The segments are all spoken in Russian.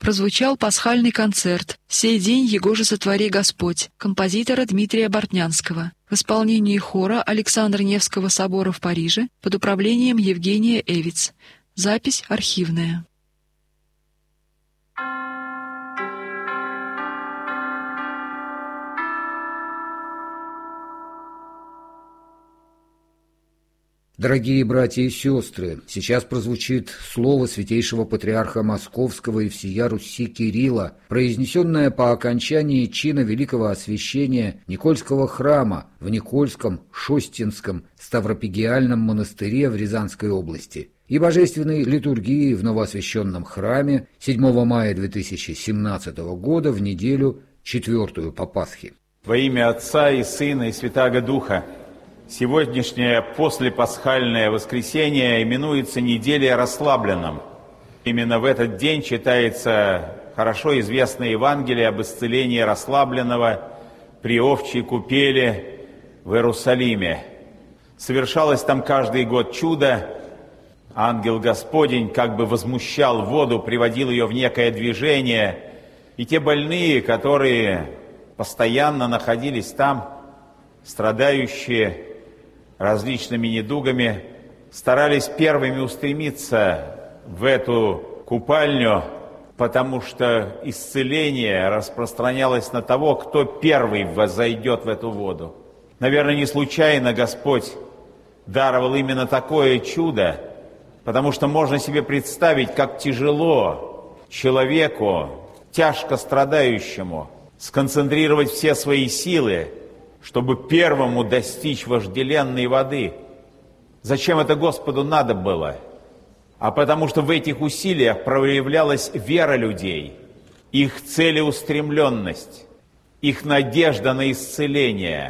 прозвучал пасхальный концерт «Сей день Егоже сотвори Господь» композитора Дмитрия Бортнянского в исполнении хора Александра Невского собора в Париже под управлением Евгения Эвиц. Запись архивная. Дорогие братья и сестры, сейчас прозвучит слово святейшего патриарха Московского и всея Руси Кирилла, произнесенное по окончании чина великого освящения Никольского храма в Никольском Шостинском Ставропигиальном монастыре в Рязанской области и божественной литургии в новоосвященном храме 7 мая 2017 года в неделю 4 по Пасхе. Во имя Отца и Сына и Святаго Духа. Сегодняшнее послепасхальное воскресенье именуется неделей расслабленным. Именно в этот день читается хорошо известное Евангелие об исцелении расслабленного при овчьей купели в Иерусалиме. Совершалось там каждый год чудо. Ангел Господень как бы возмущал воду, приводил ее в некое движение. И те больные, которые постоянно находились там, страдающие различными недугами, старались первыми устремиться в эту купальню, потому что исцеление распространялось на того, кто первый возойдет в эту воду. Наверное, не случайно Господь даровал именно такое чудо, потому что можно себе представить, как тяжело человеку, тяжко страдающему, сконцентрировать все свои силы, чтобы первому достичь вожделенной воды. Зачем это Господу надо было? А потому что в этих усилиях проявлялась вера людей, их целеустремленность, их надежда на исцеление.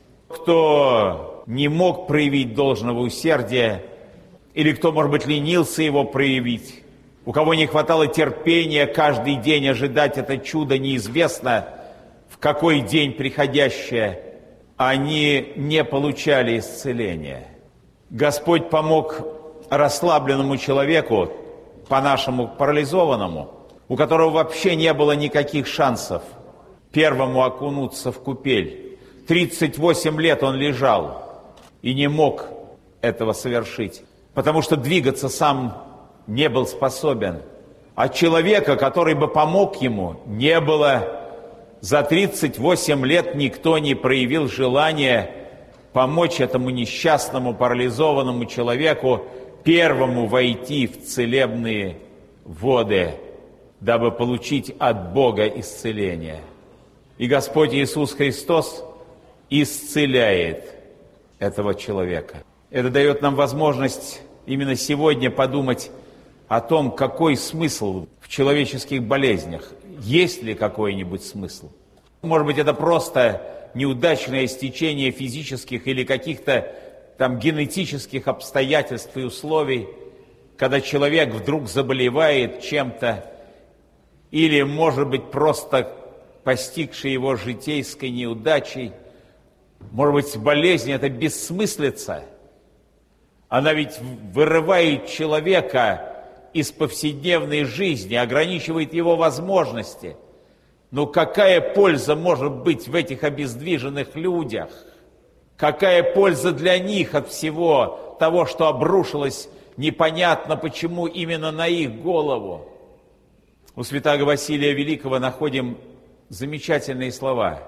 Кто не мог проявить должного усердия, или кто, может быть, ленился его проявить, у кого не хватало терпения каждый день ожидать это чудо, неизвестно в какой день приходящее, они не получали исцеления. Господь помог расслабленному человеку, по-нашему парализованному, у которого вообще не было никаких шансов первому окунуться в купель. 38 лет он лежал и не мог этого совершить, потому что двигаться сам не был способен. А человека, который бы помог ему, не было. За 38 лет никто не проявил желания помочь этому несчастному, парализованному человеку первому войти в целебные воды, дабы получить от Бога исцеление. И Господь Иисус Христос исцеляет этого человека. Это дает нам возможность именно сегодня подумать о том, какой смысл в человеческих болезнях. Есть ли какой-нибудь смысл? Может быть, это просто неудачное стечение физических или каких-то там генетических обстоятельств и условий, когда человек вдруг заболевает чем-то, или, может быть, просто постигшей его житейской неудачей. Может быть, болезнь – это бессмыслица. Она ведь вырывает человека из повседневной жизни, ограничивает его возможности. Но какая польза может быть в этих обездвиженных людях? Какая польза для них от всего того, что обрушилось непонятно почему именно на их голову? У святаго Василия Великого находим замечательные слова.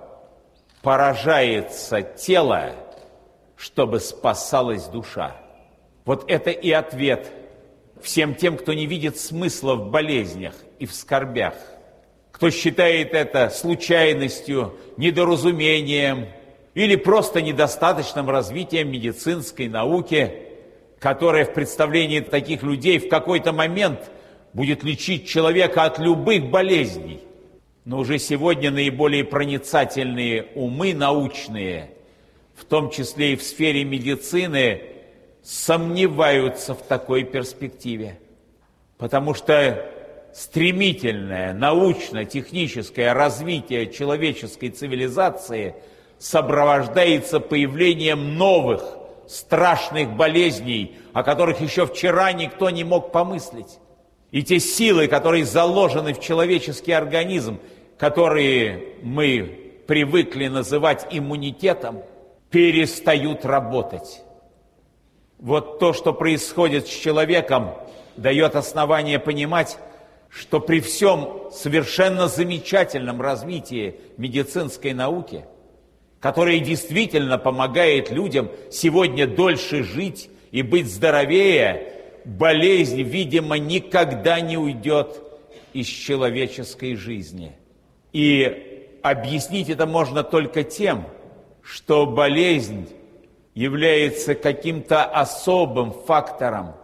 «Поражается тело, чтобы спасалась душа». Вот это и ответ всем тем, кто не видит смысла в болезнях и в скорбях, кто считает это случайностью, недоразумением или просто недостаточным развитием медицинской науки, которая в представлении таких людей в какой-то момент будет лечить человека от любых болезней. Но уже сегодня наиболее проницательные умы научные, в том числе и в сфере медицины, сомневаются в такой перспективе, потому что стремительное научно-техническое развитие человеческой цивилизации сопровождается появлением новых страшных болезней, о которых еще вчера никто не мог помыслить. И те силы, которые заложены в человеческий организм, которые мы привыкли называть иммунитетом, перестают работать. Вот то, что происходит с человеком, дает основание понимать, что при всем совершенно замечательном развитии медицинской науки, которая действительно помогает людям сегодня дольше жить и быть здоровее, болезнь, видимо, никогда не уйдет из человеческой жизни. И объяснить это можно только тем, что болезнь является каким-то особым фактором,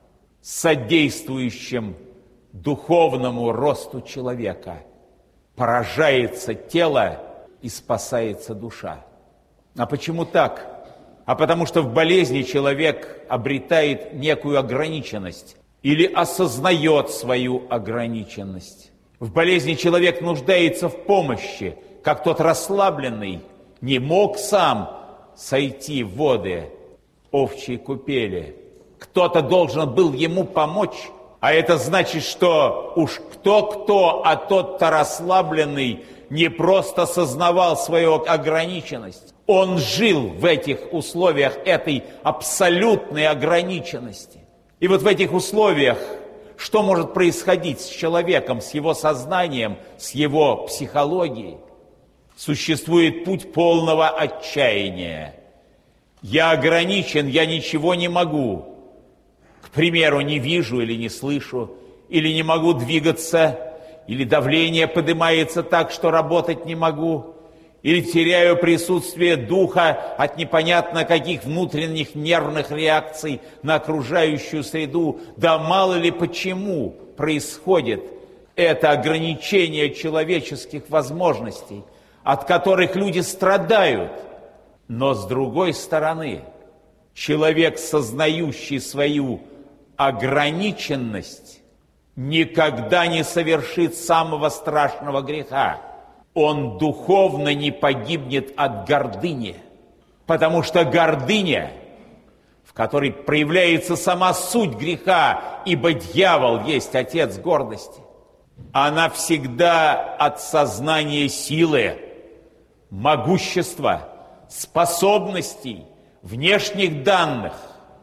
содействующим духовному росту человека. Поражается тело и спасается душа. А почему так? А потому что в болезни человек обретает некую ограниченность или осознает свою ограниченность. В болезни человек нуждается в помощи, как тот расслабленный не мог сам сойти в воды овчьей купели. Кто-то должен был ему помочь, а это значит, что уж кто-кто, а тот-то расслабленный не просто сознавал свою ограниченность. Он жил в этих условиях этой абсолютной ограниченности. И вот в этих условиях что может происходить с человеком, с его сознанием, с его психологией? Существует путь полного отчаяния. Я ограничен, я ничего не могу. К примеру, не вижу или не слышу, или не могу двигаться, или давление поднимается так, что работать не могу, или теряю присутствие духа от непонятно каких внутренних нервных реакций на окружающую среду. Да мало ли почему происходит это ограничение человеческих возможностей, от которых люди страдают. Но с другой стороны, человек, сознающий свою ограниченность, никогда не совершит самого страшного греха. Он духовно не погибнет от гордыни, потому что гордыня, в которой проявляется сама суть греха, ибо дьявол есть отец гордости, она всегда от сознания силы, могущества, способностей, внешних данных,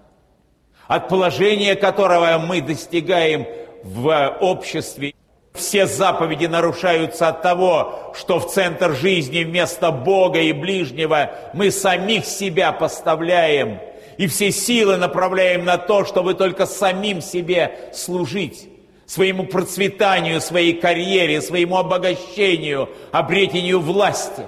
от положения которого мы достигаем в обществе. Все заповеди нарушаются от того, что в центр жизни вместо Бога и ближнего мы самих себя поставляем, и все силы направляем на то, чтобы только самим себе служить, своему процветанию, своей карьере, своему обогащению, обретению власти.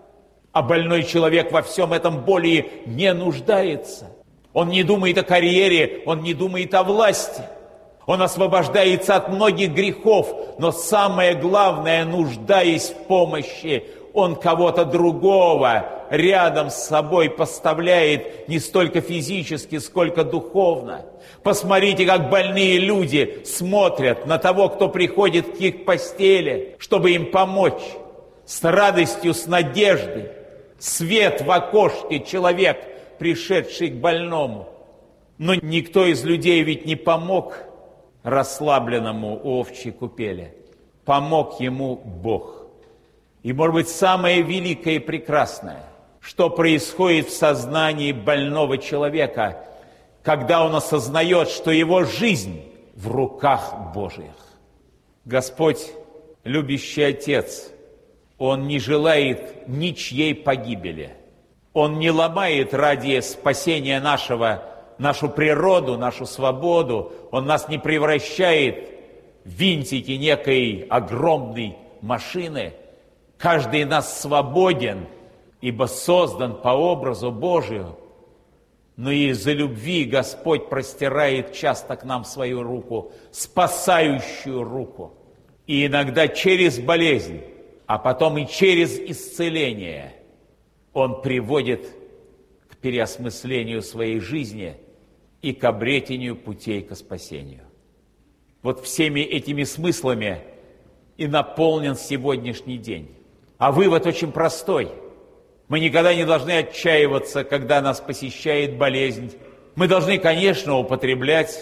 А больной человек во всем этом более не нуждается. Он не думает о карьере, он не думает о власти. Он освобождается от многих грехов, но самое главное, нуждаясь в помощи, он кого-то другого рядом с собой поставляет не столько физически, сколько духовно. Посмотрите, как больные люди смотрят на того, кто приходит к их постели, чтобы им помочь. С радостью, с надеждой. Свет в окошке человек, пришедший к больному. Но никто из людей ведь не помог расслабленному у овчьей купели. Помог ему Бог. И, может быть, самое великое и прекрасное, что происходит в сознании больного человека, когда он осознает, что его жизнь в руках Божьих. Господь, любящий Отец, Он не желает ничьей погибели. Он не ломает ради спасения нашу природу, нашу свободу. Он нас не превращает в винтики некой огромной машины. Каждый из нас свободен, ибо создан по образу Божию. Но из-за любви Господь простирает часто к нам свою руку, спасающую руку. И иногда через болезнь, а потом и через исцеление Он приводит к переосмыслению своей жизни и к обретению путей к спасению. Вот всеми этими смыслами и наполнен сегодняшний день. А вывод очень простой. Мы никогда не должны отчаиваться, когда нас посещает болезнь. Мы должны, конечно, употреблять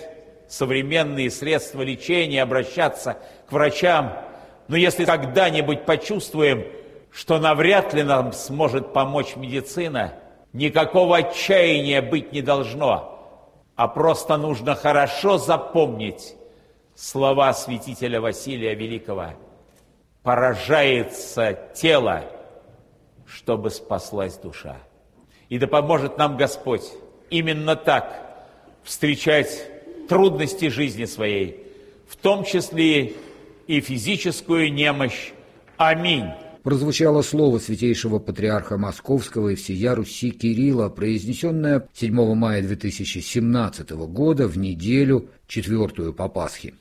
современные средства лечения, обращаться к врачам. Но если когда-нибудь почувствуем, что навряд ли нам сможет помочь медицина, никакого отчаяния быть не должно, а просто нужно хорошо запомнить слова святителя Василия Великого: «Поражается тело, чтобы спаслась душа». И да поможет нам Господь именно так встречать трудности жизни своей, в том числе и физическую немощь. Аминь. Прозвучало слово святейшего патриарха Московского и всея Руси Кирилла, произнесенное 7 мая 2017 года в неделю, 4-ю по Пасхе.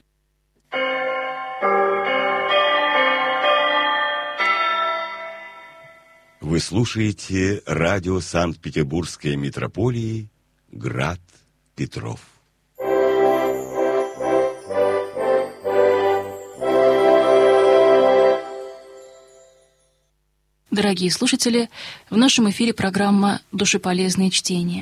Вы слушаете радио Санкт-Петербургской митрополии «Град Петров». Дорогие слушатели, в нашем эфире программа «Душеполезные чтения».